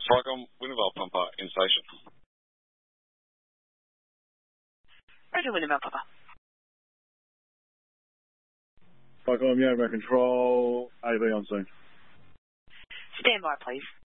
Cyclone, Winneville Pumper in station. Roger, Winneville Pumper. Cyclone, Yarra Control, AV on scene. Stand by, please.